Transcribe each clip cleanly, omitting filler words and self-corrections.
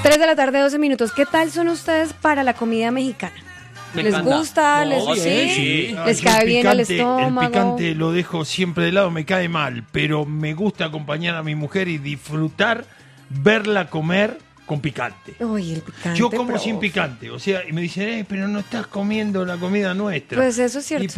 3 de la tarde, 12 minutos. ¿Qué tal son ustedes para la comida mexicana? ¿Les gusta? Sí. ¿Les cae bien al estómago? El picante lo dejo siempre de lado, me cae mal, pero me gusta acompañar a mi mujer y disfrutar, verla comer con picante. Uy, el picante. Yo como sin picante, o sea, y me dicen, pero no estás comiendo la comida nuestra. Pues eso es cierto.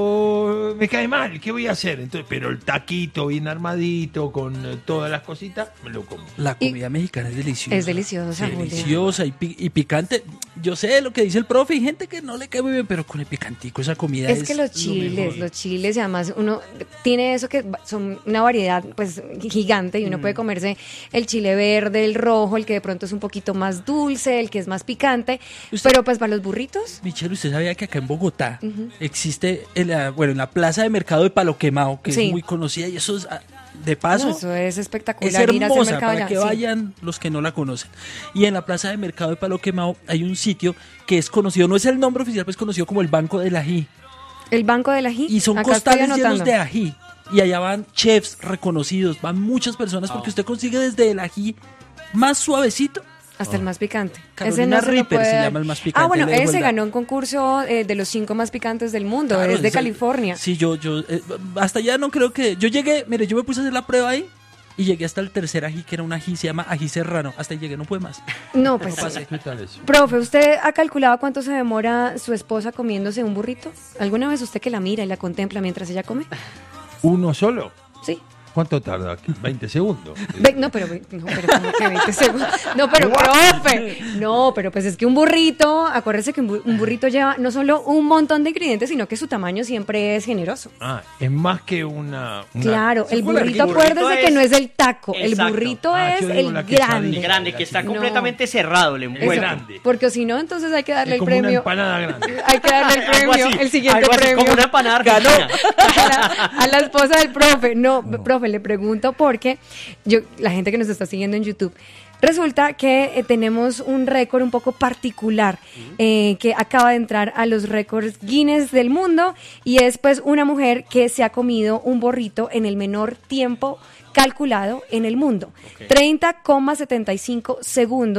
Pero me cae mal, ¿qué voy a hacer? Entonces, pero el taquito bien armadito, con todas las cositas, me lo como. La comida mexicana es deliciosa. Es deliciosa, Julián. Deliciosa y picante. Yo sé lo que dice el profe, hay gente que no le cae muy bien, pero con el picantico esa comida es que los chiles, y además uno tiene eso que son una variedad pues gigante y uno puede comerse el chile verde, el rojo, el que de pronto es un poquito más dulce, el que es más picante, pero pues para los burritos. Michelle, ¿usted sabía que acá en Bogotá existe en la plaza de mercado de Palo Quemado, que es muy conocida, y eso es, de paso, eso es espectacular, es hermosa, ir a hacer mercado para que vayan los que no la conocen. Y en la plaza de mercado de Palo Quemado hay un sitio que es conocido, no es el nombre oficial, pero es conocido como el Banco del Ají. El Banco del Ají. Y son acá costales llenos de ají. Y allá van chefs reconocidos, van muchas personas, porque usted consigue desde el ají más suavecito hasta el más picante. Carolina ese no Reaper se llama el más picante. Bueno, ese ganó un concurso de los 5 más picantes del mundo, claro, es de California. Sí, yo hasta allá no creo que... Yo llegué, mire, yo me puse a hacer la prueba ahí y llegué hasta el tercer ají, que era un ají, se llama ají serrano. Hasta ahí llegué, no pude más. No, pues... Profe, ¿usted ha calculado cuánto se demora su esposa comiéndose un burrito? ¿Alguna vez usted que la mira y la contempla mientras ella come? ¿Uno solo? Sí. ¿Cuánto tarda? 20 segundos. No, pero como que 20 segundos. No, pero profe. No, pero pues es que un burrito, acuérdese que un burrito lleva no solo un montón de ingredientes, sino que su tamaño siempre es generoso. Es más que una claro, el burrito acuérdese que no es el taco. Exacto. El burrito es el grande. El grande, que está completamente cerrado, el envuelto. Porque si no, entonces hay que darle el premio. Una empanada grande. Hay que darle el premio, el siguiente premio. Como una empanada argentina. A la esposa del profe. No, profe, le pregunto porque la gente que nos está siguiendo en YouTube, resulta que tenemos un récord un poco particular que acaba de entrar a los récords Guinness del mundo, y es pues una mujer que se ha comido un burrito en el menor tiempo calculado en el mundo, 30,75 segundos.